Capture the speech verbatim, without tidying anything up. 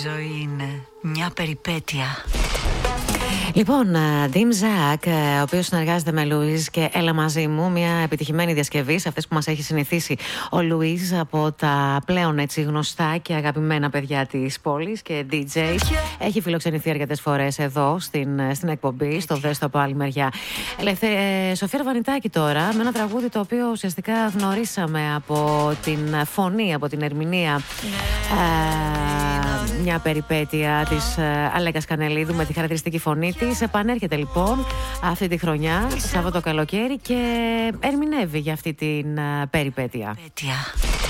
ζωή είναι μια περιπέτεια. Λοιπόν, Dim Zak, ο οποίος συνεργάζεται με Λουίζ και Έλα μαζί μου, μια επιτυχημένη διασκευή σε αυτές που μας έχει συνηθίσει ο Λουίζ από τα πλέον έτσι γνωστά και αγαπημένα παιδιά της πόλης και ντι τζέι. Έχει φιλοξενηθεί αρκετές φορές εδώ στην, στην εκπομπή, στο Δέστο από άλλη μεριά. Ελευθε, ε, Σοφία Αρβανιτάκη τώρα, με ένα τραγούδι το οποίο ουσιαστικά γνωρίσαμε από την φωνή, από την ερμηνεία. Ε, μια περιπέτεια της Αλέκας Κανελίδου με τη χαρακτηριστική φωνή της. Επανέρχεται λοιπόν αυτή τη χρονιά, Σάββατο καλοκαίρι, και ερμηνεύει για αυτή την περιπέτεια.